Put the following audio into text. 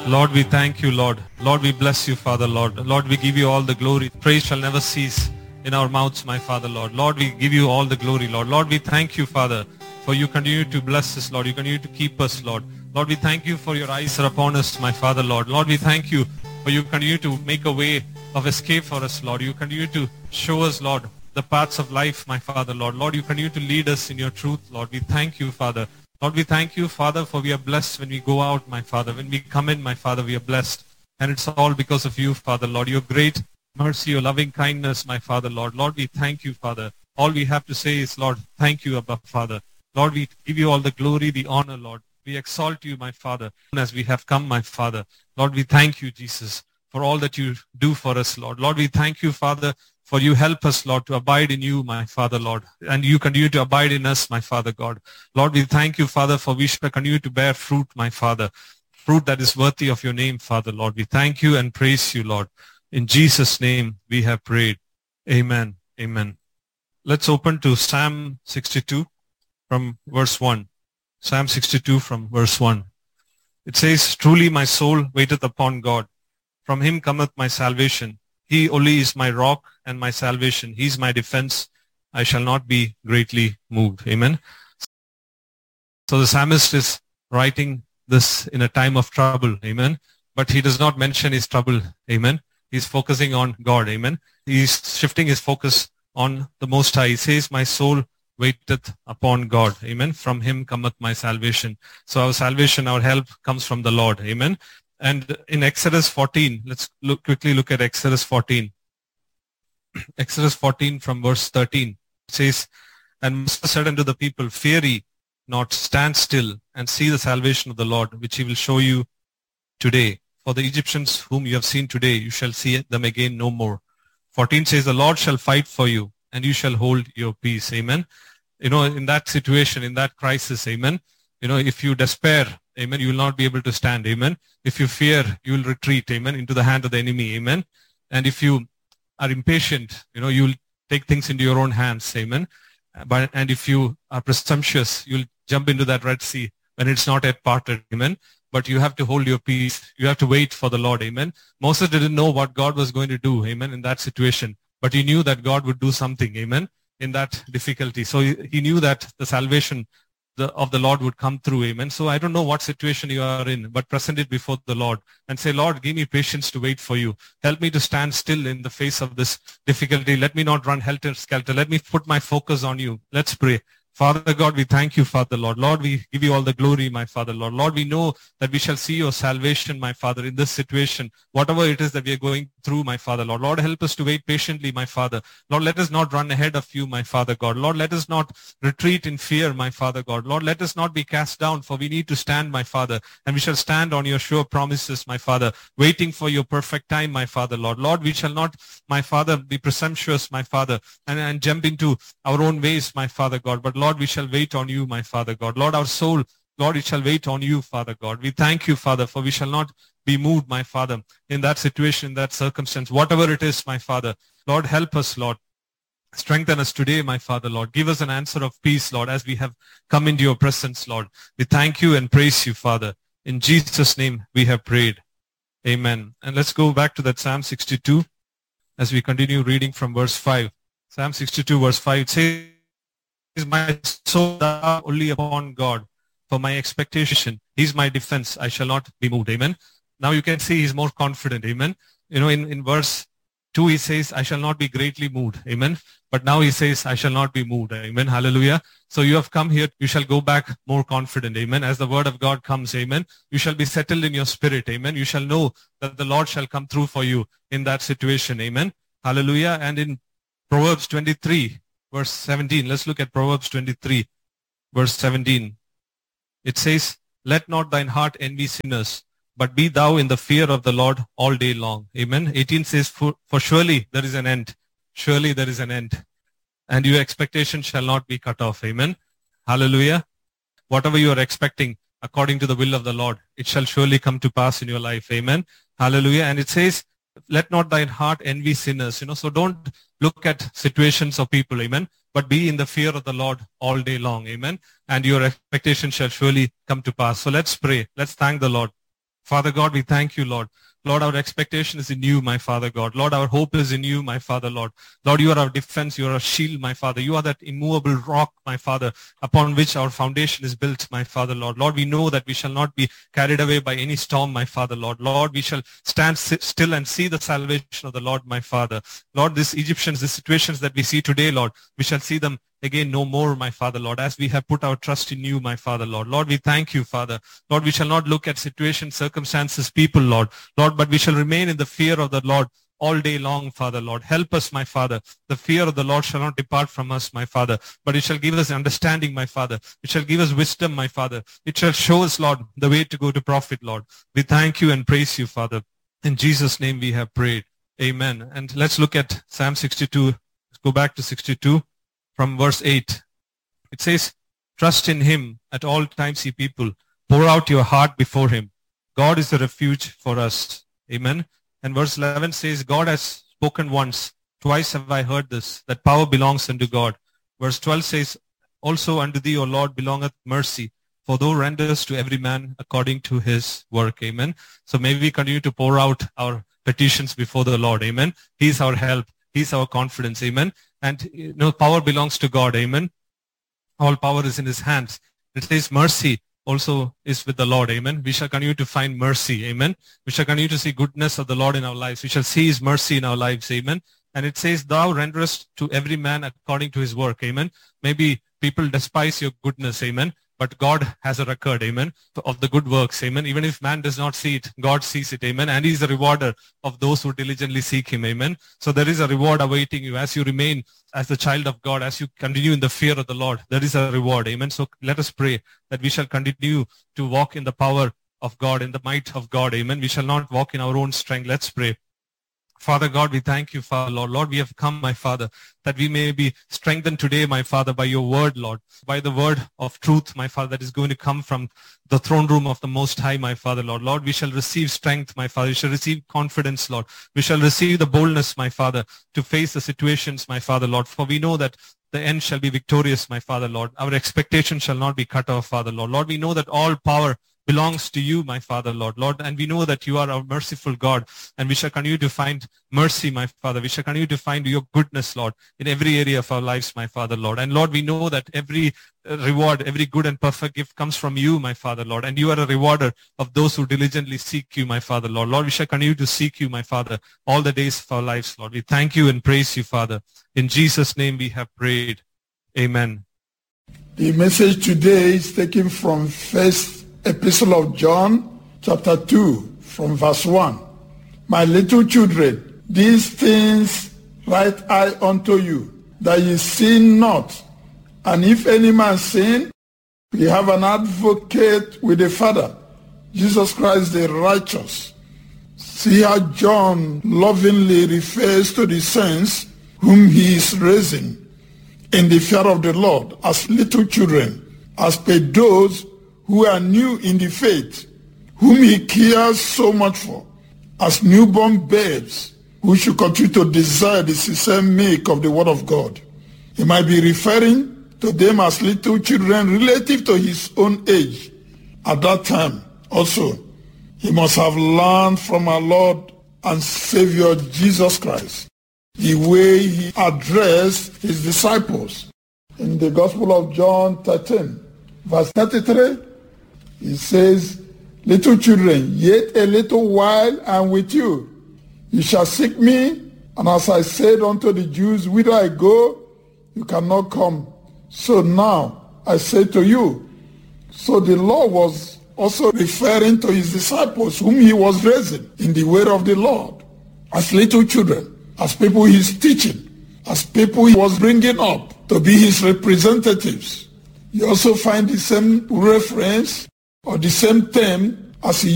Lord, we thank you, Lord. Lord, we bless you, Father, Lord. Lord, we give you all the glory. Praise shall never cease in our mouths, my Father, Lord. Lord, we give you all the glory, Lord. Lord, we thank you, Father, for you continue to bless us, Lord. You continue to keep us, Lord. Lord, we thank you for your eyes are upon us, my Father, Lord. Lord, we thank you for you continue to make a way of escape for us, Lord. You continue to show us, Lord, the paths of life, my Father, Lord. Lord, you continue to lead us in your truth, Lord. We thank you, Father. Lord, we thank you, Father, for we are blessed when we go out, my Father. When we come in, my Father, we are blessed. And it's all because of you, Father, Lord. Your great mercy, your loving kindness, my Father, Lord. Lord, we thank you, Father. All we have to say is, Lord, thank you, Abba, Father. Lord, we give you all the glory, the honor, Lord. We exalt you, my Father, as we have come, my Father. Lord, we thank you, Jesus, for all that you do for us, Lord. Lord, we thank you, Father, for you help us, Lord, to abide in you, my Father, Lord. And you continue to abide in us, my Father, God. Lord, we thank you, Father, for we shall continue to bear fruit, my Father. Fruit that is worthy of your name, Father, Lord. We thank you and praise you, Lord. In Jesus' name we have prayed. Amen. Amen. Let's open to Psalm 62 from verse 1. Psalm 62 from verse 1. It says, "Truly my soul waiteth upon God. From him cometh my salvation. He only is my rock and my salvation. He is my defense. I shall not be greatly moved." Amen. So the psalmist is writing this in a time of trouble. Amen. But he does not mention his trouble. Amen. He's focusing on God. Amen. He's shifting his focus on the Most High. He says, "My soul waiteth upon God." Amen. From him cometh my salvation. So our salvation, our help comes from the Lord. Amen. And in Exodus 14, let's quickly look at Exodus 14. Exodus 14 from verse 13. It says, "And Moses said unto the people, Fear ye not, stand still, and see the salvation of the Lord, which he will show you today. For the Egyptians whom you have seen today, you shall see them again no more." 14 says, "The Lord shall fight for you, and you shall hold your peace." Amen. You know, in that situation, in that crisis, amen, you know, if you despair, amen, you will not be able to stand. Amen. If you fear, you will retreat. Amen. Into the hand of the enemy. Amen. And if you are impatient, you know, you will take things into your own hands. Amen. And if you are presumptuous, you'll jump into that Red Sea when it's not yet parted. Amen. But you have to hold your peace. You have to wait for the Lord. Amen. Moses didn't know what God was going to do. Amen. In that situation. But he knew that God would do something. Amen. In that difficulty. So he knew that the salvation of the Lord would come through. Amen. So I don't know what situation you are in, but present it before the Lord and say, "Lord, give me patience to wait for you. Help me to stand still in the face of this difficulty. Let me not run helter-skelter. Let me put my focus on you." Let's pray. Father God, we thank you, Father, Lord. Lord, we give you all the glory, my Father, Lord. Lord, we know that we shall see your salvation, my Father, in this situation, whatever it is that we are going through, my Father, Lord. Lord, help us to wait patiently, my Father. Lord, let us not run ahead of you, my Father, God. Lord, let us not retreat in fear, my Father, God. Lord, let us not be cast down, for we need to stand, my Father, and we shall stand on your sure promises, my Father, waiting for your perfect time, my Father, Lord. Lord, we shall not, my Father, be presumptuous, my Father, and jump into our own ways, my Father, God. But Lord, we shall wait on you, my Father, God. Lord, our soul, Lord, it shall wait on you, Father, God. We thank you, Father, for we shall not be moved, my Father, in that situation, in that circumstance, whatever it is, my Father. Lord, help us, Lord. Strengthen us today, my Father, Lord. Give us an answer of peace, Lord, as we have come into your presence, Lord. We thank you and praise you, Father. In Jesus' name we have prayed. Amen. And let's go back to that Psalm 62 as we continue reading from verse 5. Psalm 62 verse 5, it says, "My soul thou only upon God, for my expectation. He's my defense. I shall not be moved." Amen. Now you can see he's more confident. Amen. You know, in verse 2 he says, "I shall not be greatly moved." Amen. But now he says, "I shall not be moved." Amen. Hallelujah. So you have come here, you shall go back more confident. Amen. As the word of God comes. Amen. You shall be settled in your spirit. Amen. You shall know that the Lord shall come through for you in that situation. Amen. Hallelujah. And in Proverbs 23 verse 17, let's look at Proverbs 23 verse 17. It says, "Let not thine heart envy sinners, but be thou in the fear of the Lord all day long." Amen. 18 says, for surely there is an end. Surely there is an end. And your expectation shall not be cut off. Amen. Hallelujah. Whatever you are expecting according to the will of the Lord, it shall surely come to pass in your life. Amen. Hallelujah. And it says, "Let not thine heart envy sinners." You know, so don't look at situations of people. Amen. But be in the fear of the Lord all day long. Amen. And your expectation shall surely come to pass. So let's pray. Let's thank the Lord Father God, we thank you, Lord. Lord, our expectation is in you, my Father God. Lord, our hope is in you, my Father, Lord. Lord, you are our defense. You are our shield, my Father. You are that immovable rock, my Father, upon which our foundation is built, my Father, Lord. Lord, we know that we shall not be carried away by any storm, my Father, Lord. Lord, we shall stand still and see the salvation of the Lord, my Father. Lord, these Egyptians, the situations that we see today, Lord, we shall see them again no more, my Father, Lord, as we have put our trust in you, my Father, Lord. Lord, we thank you, Father. Lord, we shall not look at situations, circumstances, people, Lord. Lord, but we shall remain in the fear of the Lord all day long, Father, Lord. Help us, my Father. The fear of the Lord shall not depart from us, my Father, but it shall give us understanding, my Father. It shall give us wisdom, my Father. It shall show us, Lord, the way to go to profit, Lord. We thank you and praise you, Father. In Jesus' name we have prayed. Amen. And let's look at Psalm 62. Let's go back to 62 from verse 8. It says, trust in him at all times, ye people. Pour out your heart before him. God is a refuge for us. Amen. And verse 11 says, God has spoken once. Twice have I heard this, that power belongs unto God. Verse 12 says, also unto thee, O Lord, belongeth mercy, for thou renderest to every man according to his work. Amen. So may we continue to pour out our petitions before the Lord. Amen. He is our help. He is our confidence. Amen. And power belongs to God. Amen. All power is in his hands. It says mercy also is with the Lord. Amen. We shall continue to find mercy. Amen. We shall continue to see goodness of the Lord in our lives. We shall see his mercy in our lives. Amen. And it says, thou renderest to every man according to his work. Amen. Maybe people despise your goodness. Amen. But God has a record, amen, of the good works, amen. Even if man does not see it, God sees it, amen. And he is a rewarder of those who diligently seek him, amen. So there is a reward awaiting you as you remain as the child of God, as you continue in the fear of the Lord. There is a reward, amen. So let us pray that we shall continue to walk in the power of God, in the might of God, amen. We shall not walk in our own strength. Let's pray. Father God, we thank you, Father, Lord. Lord, we have come, my Father, that we may be strengthened today, my Father, by your word, Lord, by the word of truth, my Father, that is going to come from the throne room of the Most High, my Father, Lord. Lord, we shall receive strength, my Father. We shall receive confidence, Lord. We shall receive the boldness, my Father, to face the situations, my Father, Lord. For we know that the end shall be victorious, my Father, Lord. Our expectation shall not be cut off, Father, Lord. Lord, we know that all power belongs to you, my Father, Lord. Lord, and we know that you are our merciful God, and we shall continue to find mercy, my Father. We shall continue to find your goodness, Lord, in every area of our lives, my Father, Lord. And Lord, we know that every reward, every good and perfect gift comes from you, my Father, Lord. And you are a rewarder of those who diligently seek you, my Father, Lord. Lord, we shall continue to seek you, my Father, all the days of our lives, Lord. We thank you and praise you, Father. In Jesus' name we have prayed. Amen. The message today is taken from First Epistle of John, chapter 2, from verse 1. My little children, these things write I unto you, that ye sin not. And if any man sin, we have an advocate with the Father, Jesus Christ the righteous. See how John lovingly refers to the saints whom he is raising in the fear of the Lord as little children, as per those who are new in the faith, whom he cares so much for, as newborn babes, who should continue to desire the sincere milk of the word of God. He might be referring to them as little children relative to his own age. At that time, also, he must have learned from our Lord and Savior Jesus Christ the way he addressed his disciples. In the Gospel of John 13, verse 33, he says, little children, yet a little while I am with you. You shall seek me, and as I said unto the Jews, whither I go, you cannot come. So now I say to you. So the Lord was also referring to his disciples, whom he was raising in the way of the Lord, as little children, as people he's teaching, as people he was bringing up to be his representatives. You also find the same reference or the same term as he